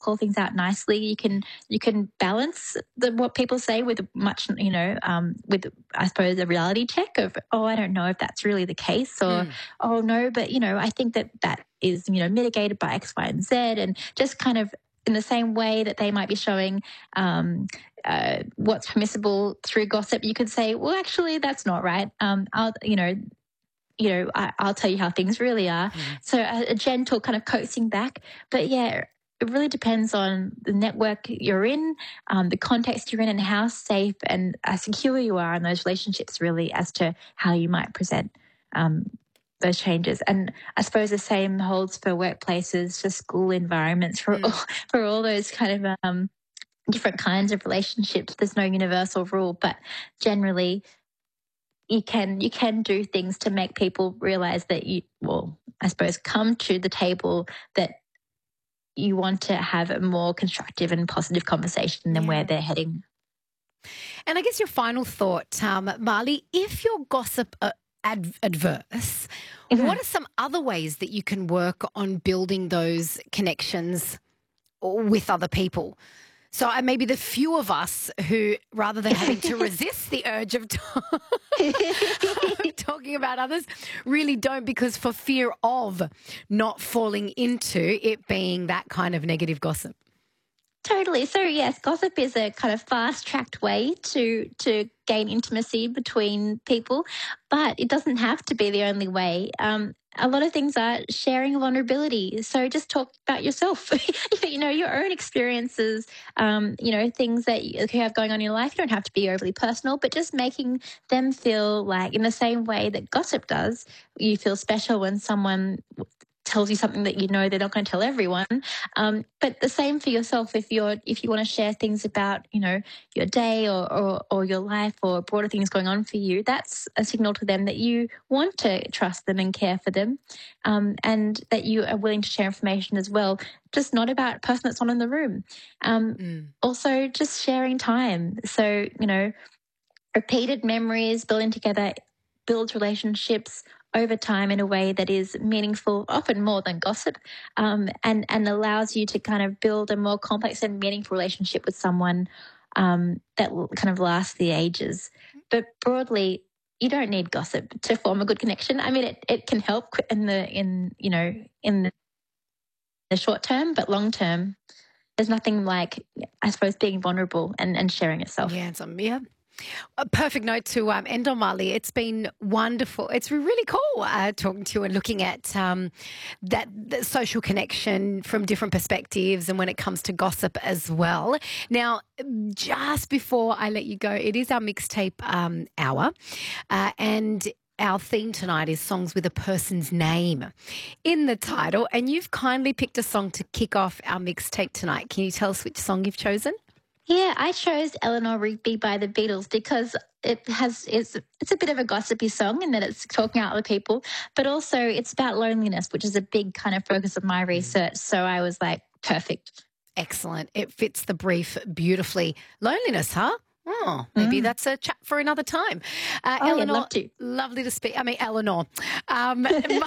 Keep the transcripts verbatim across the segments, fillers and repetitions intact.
call things out nicely. You can you can balance the, what people say with much, you know, um, with I suppose a reality check of, oh, I don't know if that's really the case, or Mm. oh no, but you know, I think that that is, you know, mitigated by X, Y, and Z, and just kind of in the same way that they might be showing um, uh, what's permissible through gossip, you could say, well, actually, that's not right. Um, I'll, you know, you know, I, I'll tell you how things really are. Mm. So a, a gentle kind of coaxing back. But yeah, it really depends on the network you're in, um, the context you're in, and how safe and uh, secure you are in those relationships, really, as to how you might present um, those changes. And I suppose the same holds for workplaces, for school environments, for Mm. all, for all those kind of um, different kinds of relationships. There's no universal rule, but generally you can you can do things to make people realize that you, well, I suppose, come to the table that you want to have a more constructive and positive conversation than where Yeah. they're heading. And I guess your final thought, um, Marley, if your gossip uh, ad- adverse, Mhm. what are some other ways that you can work on building those connections with other people? So uh, maybe the few of us who, rather than having to resist the urge of talking about others, really don't, because for fear of not falling into it being that kind of negative gossip. Totally. So yes, gossip is a kind of fast-tracked way to to gain intimacy between people, but it doesn't have to be the only way. Um, a lot of things are sharing vulnerability. So just talk about yourself. You know, your own experiences. Um, you know, things that you have going on in your life. You don't have to be overly personal, but just making them feel like, in the same way that gossip does, you feel special when someone tells you something that you know they're not going to tell everyone. Um, but the same for yourself. If you're if you want to share things about, you know, your day, or, or or your life, or broader things going on for you, that's a signal to them that you want to trust them and care for them, um, and that you are willing to share information as well. Just not about a person that's not in the room. Um, Mm. Also, just sharing time. So, you know, repeated memories, building together, builds relationships over time in a way that is meaningful, often more than gossip, um, and and allows you to kind of build a more complex and meaningful relationship with someone um, that will kind of last the ages. But broadly, you don't need gossip to form a good connection. I mean, it, it can help in the in you know in the short term, but long term, there's nothing like, I suppose, being vulnerable and, and sharing yourself. Yeah, it's um, yeah. A perfect note to um, end on, Marley. It's been wonderful. It's really cool uh, talking to you and looking at um, that, that social connection from different perspectives, and when it comes to gossip as well. Now, just before I let you go, it is our mixtape um, hour, uh, and our theme tonight is songs with a person's name in the title, and you've kindly picked a song to kick off our mixtape tonight. Can you tell us which song you've chosen? Yeah, I chose Eleanor Rigby by the Beatles because it has it's it's a bit of a gossipy song in that it's talking out other people, but also it's about loneliness, which is a big kind of focus of my research. So I was like, perfect. Excellent. It fits the brief beautifully. Loneliness, huh? Oh, maybe Mm. that's a chat for another time. Uh, Oh, yeah, Eleanor, love to. lovely to speak. I mean, Eleanor. Um,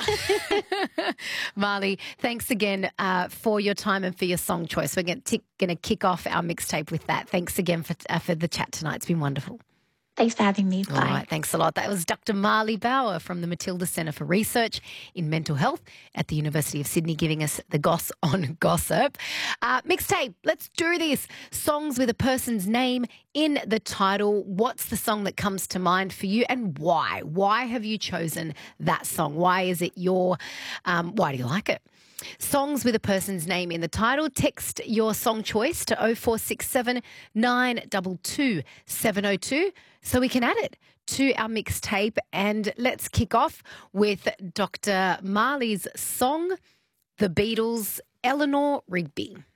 Marley, thanks again uh, for your time and for your song choice. We're going to kick off our mixtape with that. Thanks again for, uh, for the chat tonight. It's been wonderful. Thanks for having me. All Bye. right, thanks a lot. That was Doctor Marley Bauer from the Matilda Centre for Research in Mental Health at the University of Sydney, giving us the goss on gossip. Uh, mixtape, let's do this. Songs with a person's name in the title. What's the song that comes to mind for you, and why? Why have you chosen that song? Why is it your, um, why do you like it? Songs with a person's name in the title. Text your song choice to oh four six seven, nine two two, seven oh two so we can add it to our mixtape. And let's kick off with Doctor Marley's song, The Beatles, Eleanor Rigby.